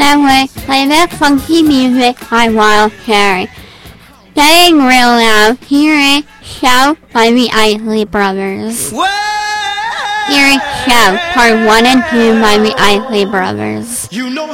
Segway, play that funky music by Wild Cherry. Saying real loud, hearing Shout by the Isley Brothers. Hearing Shout, part 1 and 2 by the Isley Brothers. You know